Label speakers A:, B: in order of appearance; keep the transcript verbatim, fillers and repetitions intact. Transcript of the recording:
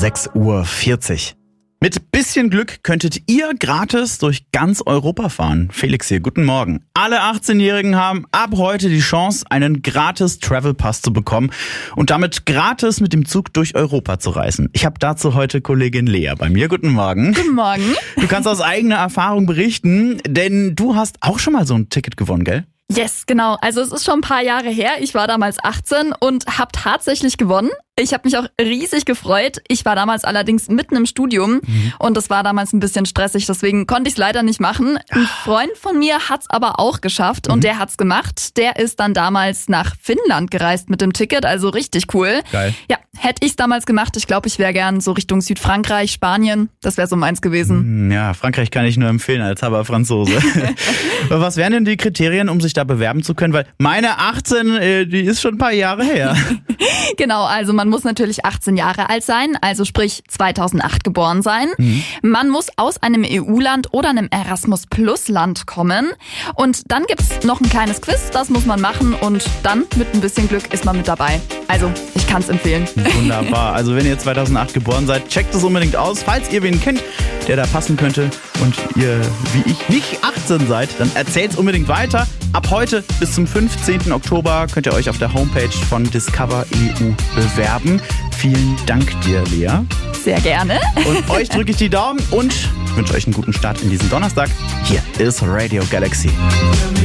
A: sechs Uhr vierzig. Mit bisschen Glück könntet ihr gratis durch ganz Europa fahren. Felix hier, guten Morgen. Alle achtzehnjährigen haben ab heute die Chance, einen gratis Travel Pass zu bekommen und damit gratis mit dem Zug durch Europa zu reisen. Ich habe dazu heute Kollegin Lea bei mir. Guten Morgen.
B: Guten Morgen.
A: Du kannst aus eigener Erfahrung berichten, denn du hast auch schon mal so ein Ticket gewonnen, gell?
B: Yes, genau. Also es ist schon ein paar Jahre her. Ich war damals achtzehn und habe tatsächlich gewonnen. Ich habe mich auch riesig gefreut. Ich war damals allerdings mitten im Studium mhm. und das war damals ein bisschen stressig, deswegen konnte ich es leider nicht machen. Ein Freund von mir hat's aber auch geschafft und mhm. der hat's gemacht. Der ist dann damals nach Finnland gereist mit dem Ticket, also richtig cool.
A: Geil.
B: Ja, hätte ich's damals gemacht. Ich glaube, ich wäre gern so Richtung Südfrankreich, Spanien. Das wäre so meins gewesen.
A: Ja, Frankreich kann ich nur empfehlen als halber Franzose. Was wären denn die Kriterien, um sich da bewerben zu können? Weil meine achtzehn, die ist schon ein paar Jahre her.
B: Genau, also man muss natürlich achtzehn Jahre alt sein, also sprich zweitausendacht geboren sein. Mhm. Man muss aus einem E U-Land oder einem Erasmus-Plus-Land kommen. Und dann gibt's noch ein kleines Quiz, das muss man machen und dann mit ein bisschen Glück ist man mit dabei. Also ich kann's empfehlen.
A: Wunderbar. Also wenn ihr zweitausendacht geboren seid, checkt es unbedingt aus. Falls ihr wen kennt, der da passen könnte und ihr, wie ich, nicht achtzehn seid, dann erzählt's unbedingt weiter. Ab heute bis zum fünfzehnten Oktober könnt ihr euch auf der Homepage von Discover E U bewerben. Vielen Dank dir, Lea.
B: Sehr gerne.
A: Und euch drücke ich die Daumen und wünsche euch einen guten Start in diesen Donnerstag. Hier ist Radio Galaxy.